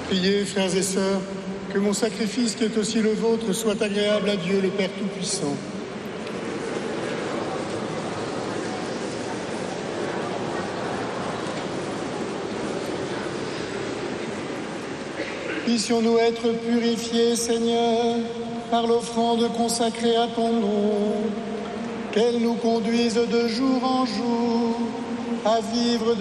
Priez, frères et sœurs, que mon sacrifice, qui est aussi le vôtre, soit agréable à Dieu, le Père Tout-Puissant. Puissions-nous être purifiés, Seigneur, par l'offrande consacrée à ton nom, qu'elle nous conduise de jour en jour à vivre